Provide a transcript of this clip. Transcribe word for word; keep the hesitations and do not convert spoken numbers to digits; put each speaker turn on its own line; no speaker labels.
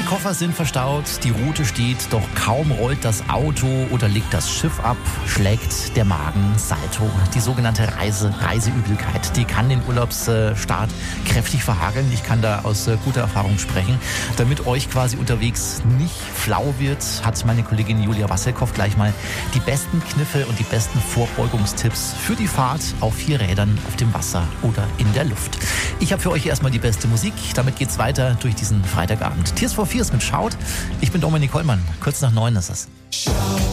Koffer sind verstaut, die Route steht, doch kaum rollt das Auto oder legt das Schiff ab, schlägt der Magen Salto. Die sogenannte Reise, Reiseübelkeit, die kann den Urlaubsstart kräftig verhageln. Ich kann da aus guter Erfahrung sprechen. Damit euch quasi unterwegs nicht flau wird, hat meine Kollegin Julia Wasserkoff gleich mal die besten Kniffe und die besten Vorbeugungstipps für die Fahrt auf vier Rädern, auf dem Wasser oder in der Luft. Ich habe für euch erstmal die beste Musik. Damit geht's weiter durch diesen Freitagabend. Tears for Fears mit Shout. Ich bin Dominik Hollmann. Kurz nach neun ist es.